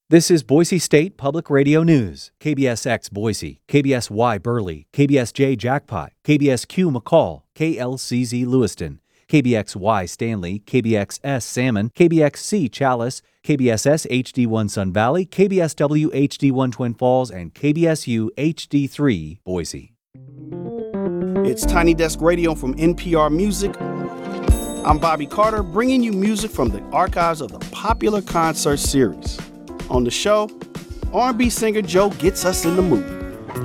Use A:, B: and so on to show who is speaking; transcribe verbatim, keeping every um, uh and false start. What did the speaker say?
A: This is Boise State Public Radio News. K B S X Boise, K B S Y Burley, K B S J Jackpot, K B S Q McCall, K L C Z Lewiston, K B X Y Stanley, K B X S Salmon, K B X C Chalice, K B S S H D one Sun Valley, K B S W H D one Twin Falls, and K B S U H D three Boise.
B: It's Tiny Desk Radio from N P R Music. I'm Bobby Carter, bringing you music from the archives of the popular concert series. On the show, R and B singer Joe gets us in the mood.